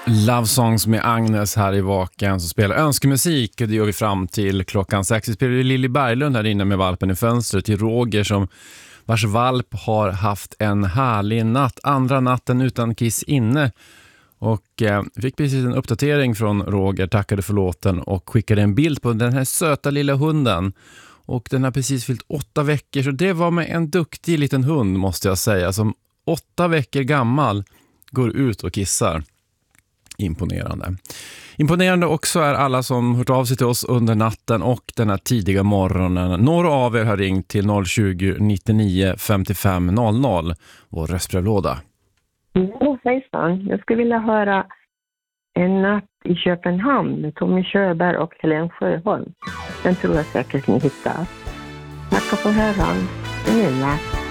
Love Songs med Agnes här i Vaken, så spelar önskemusik, och det gör vi fram till klockan 6. Vi spelar Lilly Berglund här inne med valpen i fönstret till Roger, som vars valp har haft en härlig natt, andra natten utan kiss inne. Och fick precis en uppdatering från Roger, tackade för låten och skickade en bild på den här söta lilla hunden. Och den har precis fyllt 8 veckor, så det var med en duktig liten hund, måste jag säga, som 8 veckor gammal går ut och kissar. Imponerande. Imponerande också är alla som hört av sig till oss under natten och den här tidiga morgonen. Några av er har ringt till 020 99 55 00, vår röstbrevlåda. Hejsan, jag skulle vilja höra En natt i Köpenhamn med Tommy Körberg och Helen Sjöholm. Den tror jag säkert ni hittar. Tack för höran. Gunilla.